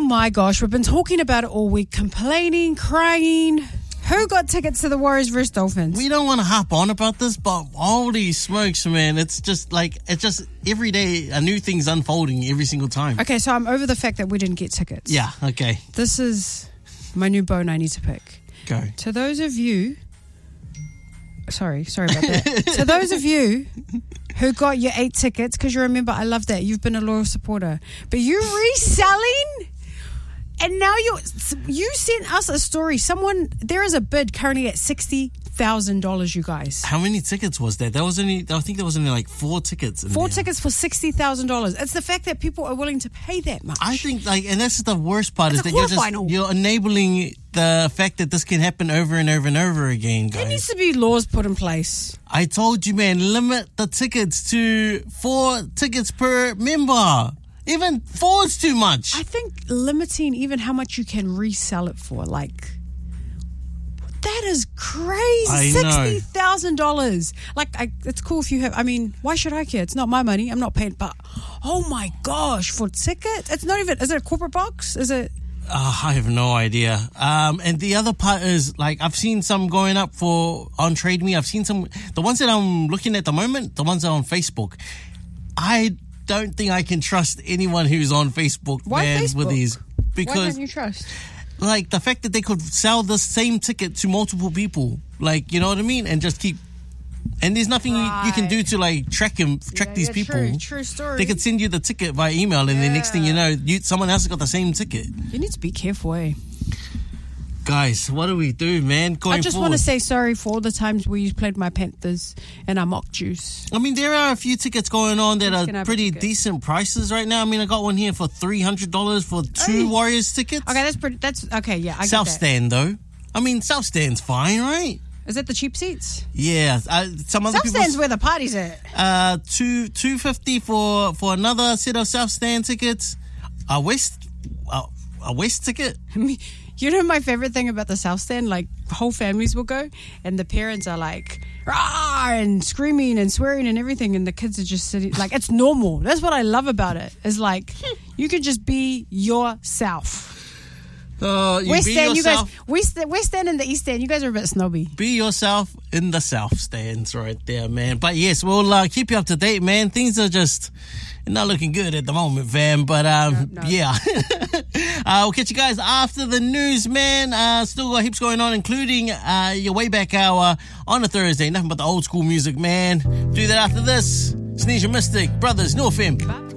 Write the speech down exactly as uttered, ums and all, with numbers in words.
my gosh, we've been talking about it all week, complaining, crying. Who got tickets to the Warriors versus Dolphins? We don't want to hop on about this, but holy smokes, man. It's just like, it's just every day a new thing's unfolding every single time. Okay, so I'm over the fact that we didn't get tickets. Yeah, okay. This is my new bone I need to pick. Go. To those of you... Sorry, sorry about that. To those of you who got your eight tickets, because you remember, I love that. You've been a loyal supporter. But you reselling... And now you you sent us a story. Someone, there is a bid currently at sixty thousand dollars, you guys. How many tickets was there? There was only, I think there was only like four tickets. In Four there. tickets for sixty thousand dollars. It's the fact that people are willing to pay that much. I think, like, and that's the worst part, It's is a that you're just, quarterfinal. you're enabling the fact that this can happen over and over and over again, guys. There needs to be laws put in place. I told you, man, limit the tickets to four tickets per member. Even four is too much. I think limiting even how much you can resell it for, like, that is crazy. I know. sixty thousand dollars. Like, I, it's cool if you have, I mean, why should I care? It's not my money. I'm not paying, but oh my gosh, for ticket? It's not even, is it a corporate box? Is it? Uh, I have no idea. Um, and the other part is, like, I've seen some going up for, on Trade Me. I've seen some, the ones that I'm looking at the moment, the ones that are on Facebook. I don't think I can trust anyone who's on Facebook, Why man, Facebook? with these. Why Because, don't you trust? like, the fact that they could sell the same ticket to multiple people, like, you know what I mean? And just keep, and there's nothing you, you can do to, like, track them, track Yeah, these yeah, people. True, true story. They could send you the ticket via email, and the next thing you know, you, someone else has got the same ticket. You need to be careful, eh? Guys, what do we do, man? Going I just forward? want to say sorry for all the times where you played my Panthers and I mocked you. I mean, there are a few tickets going on that Who's gonna are have a pretty ticket? decent prices right now. I mean, I got one here for three hundred dollars for two Hey. Warriors tickets. Okay, that's pretty, that's, okay, yeah, I South get that. stand, though. I mean, South stand's fine, right? Is that the cheap seats? Yeah. Uh, some other South people... stand's where the party's at. Uh, two two fifty for for another set of South stand tickets. A West uh, a West ticket. I mean, you know my favorite thing about the South Stand? Like, whole families will go, and the parents are like, rah, and screaming and swearing and everything, and the kids are just sitting, like, it's normal. That's what I love about it. It's like, you can just be yourself. Uh, you West be Stand, you guys, yourself. West, West Stand and the East Stand, you guys are a bit snobby. Be yourself in the South stands right there, man. But yes, we'll uh, keep you up to date, man. Things are just not looking good at the moment, fam. But um, No, no. yeah. uh, we'll catch you guys after the news, man. Uh, still got heaps going on, including uh, your way back hour on a Thursday. Nothing but the old school music, man. Do that after this. Sneeze your Mystic, Brothers, North F M. Bye.